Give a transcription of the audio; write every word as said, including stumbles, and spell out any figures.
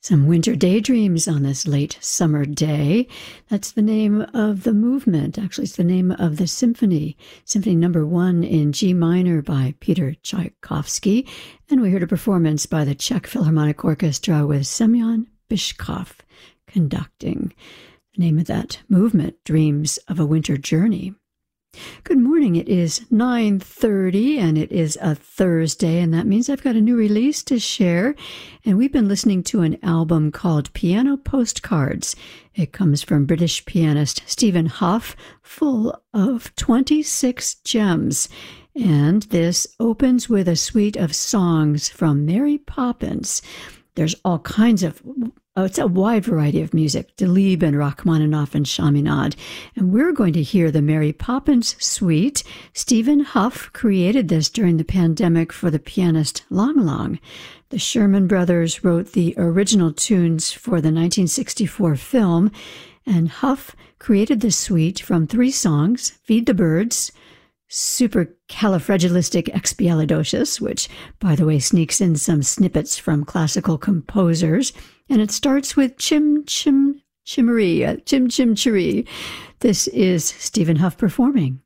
Some winter daydreams on this late summer day. That's the name of the movement. Actually, it's the name of the symphony. Symphony number one in G minor by Peter Tchaikovsky. And we heard a performance by the Czech Philharmonic Orchestra with Semyon Bychkov conducting. The name of that movement, Dreams of a Winter Journey. Good morning. It is nine thirty and it is a Thursday, and that means I've got a new release to share. And we've been listening to an album called Piano Postcards. It comes from British pianist Stephen Hough, full of twenty-six gems. And this opens with a suite of songs from Mary Poppins. There's all kinds of, oh, it's a wide variety of music, Delibes and Rachmaninoff and Chaminade. And we're going to hear the Mary Poppins Suite. Stephen Hough created this during the pandemic for the pianist Lang Lang. The Sherman Brothers wrote the original tunes for the nineteen sixty-four film, and Hough created the suite from three songs, Feed the Birds, Supercalifragilisticexpialidocious, which, by the way, sneaks in some snippets from classical composers, and it starts with Chim Chim Chimmery, uh, Chim Chim Chiree. This is Stephen Hough performing.